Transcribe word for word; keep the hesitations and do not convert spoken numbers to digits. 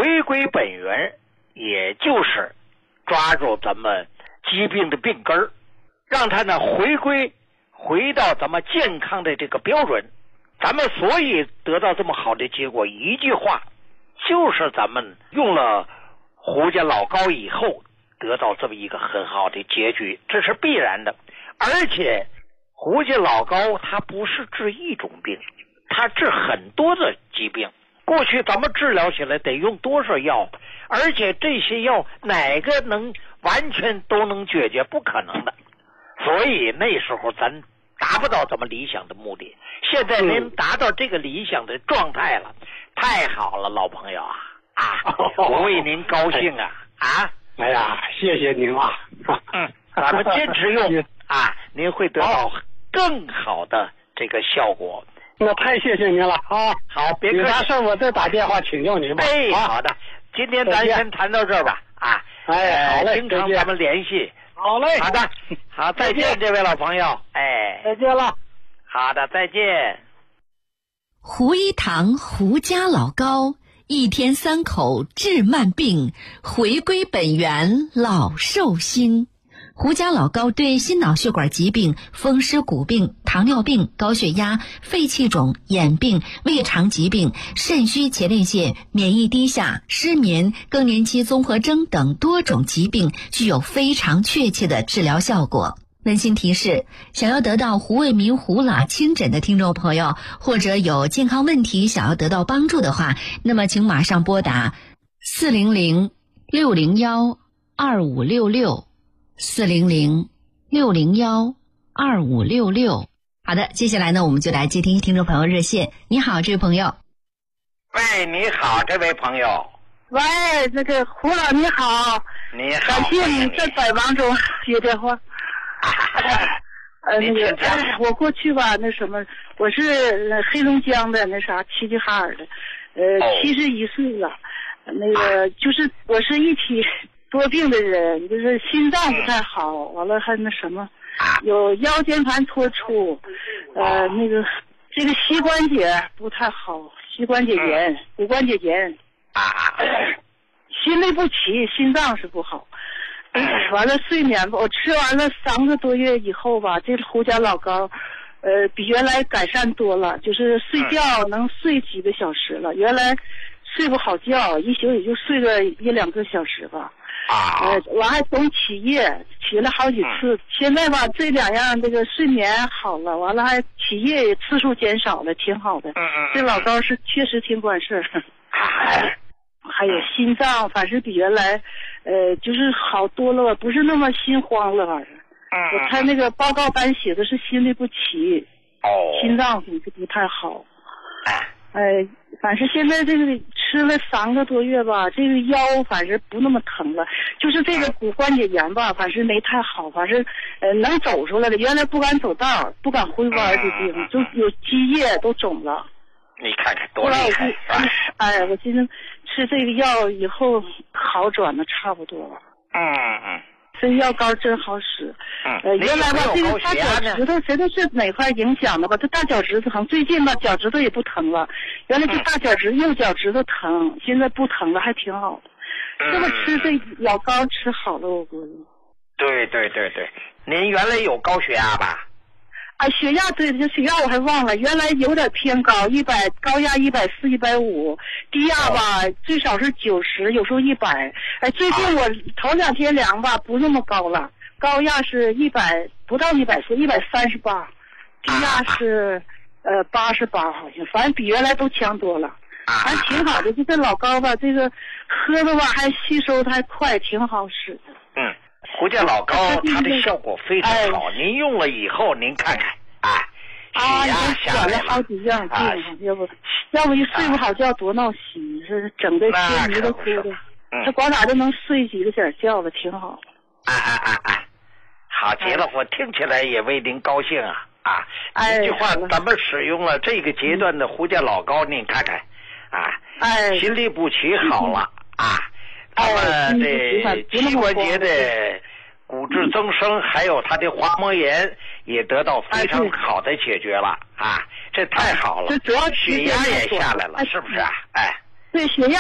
回归本源，也就是抓住咱们疾病的病根儿，让它呢回归回到咱们健康的这个标准。咱们所以得到这么好的结果，一句话就是咱们用了胡家老膏以后得到这么一个很好的结局，这是必然的。而且胡家老膏它不是治一种病，它治很多的疾病。过去咱们治疗起来得用多少药，而且这些药哪个能完全都能解决？不可能的。所以那时候咱达不到咱们理想的目的，现在您达到这个理想的状态了，太好了，老朋友啊啊！我为您高兴啊啊！ 哎呀，谢谢您啊！ 嗯，咱们坚持用啊，您会得到更好的这个效果。 那太谢谢您了啊！ 好，别客气。 有啥事我再打电话请教您吧。 哎， 啊、 好的，今天咱先谈到这儿吧。啊， 哎，好嘞， 经常咱们联系。 好嘞， 好的，好，再见，这位老朋友。哎， 再见了。 好的，再见。 胡一堂胡家老膏，一天三口治慢病，回归本源老寿星。胡家老膏对心脑血管疾病、风湿骨病、糖尿病、高血压、肺气肿、眼病、胃肠疾病、肾虚前列腺、免疫低下、失眠、更年期综合征等多种疾病具有非常确切的治疗效果。温馨提示，想要得到胡卫民胡老亲诊的听众朋友，或者有健康问题想要得到帮助的话，那么请马上拨打四零零六零幺二五六六四零零六零幺二五六六。好的，接下来呢，我们就来接听听众朋友热线。你好，这位朋友。 喂，你好，这位朋友。 喂，那个胡老你好。 你好。 感谢你在百忙中接电话。呃，那个，哎，我过去吧，那什么，我是黑龙江的那啥齐齐哈尔的，呃，七十一岁了，那个就是我是一体多病的人，就是心脏不太好，完了还那什么，有腰间盘突出，呃，那个这个膝关节不太好，膝关节炎，骨关节炎， 啊， 心律不齐，心脏是不好。完了睡眠吧，我吃完了三个多月以后吧，这胡家老膏，呃，比原来改善多了，就是睡觉能睡几个小时了，原来睡不好觉，一宿也就睡个一两个小时吧。 啊。 呃，完还总起夜，起了好几次。现在吧，这两样这个睡眠好了，完了还起夜次数减少了，挺好的。 嗯嗯。 这老膏是确实挺管事儿。 哎。 还有心脏，反正比原来，呃，就是好多了吧，不是那么心慌了，反正。 嗯。 我看那个报告单写的是心律不齐。 哦。 心脏可能不太好。 哎。 哎，反正现在这个吃了三个多月吧，这个腰反正不那么疼了，就是这个骨关节炎吧，反正没太好，反正呃能走出来了。原来不敢走道，不敢回弯的地方，就有积液都肿了。 你看看多厉害！ 哎，我今天吃这个药以后好转的差不多了。 嗯嗯。 这药膏真好使。 嗯。 呃，原来吧，这个大脚趾头谁都是哪块影响的吧？这大脚趾头疼，最近吧脚趾头也不疼了。原来这大脚趾、右脚趾头疼，现在不疼了，还挺好的。这么吃这老膏吃好了，我估计。 对对对对，您原来有高血压吧？ 啊，血压对，这血压我还忘了，原来有点偏高，一百高压一百四、一百五，低压吧、哦、最少是九十，有时候一百。哎，最近我头两天量吧，不那么高了，高压是一百不到一百四，一百三十八，低压是、啊、呃八十八，好像，反正比原来都强多了。 啊， 反正挺好的，就这老膏吧，这个喝的吧还吸收的还快，挺好使的。 嗯。胡家老膏它的效果非常好、哎、您用了以后您看看啊，血压下来了， 了好几样病、啊、要不要不一睡不好觉多闹心，是整个心迷的哭的，他光哪都能睡几个点觉了，挺好。 哎哎哎哎，好极了、哎、我听起来也为您高兴啊啊！ 哎， 这句话咱们使用了这个阶段的胡家老膏，您看看啊， 哎， 心律不齐好了、嗯、啊。他们的膝关节的骨质增生，还有他的滑膜炎也得到非常好的解决了啊！这太好了， 这主要血压也下来了，是不是啊？哎， 对，血压。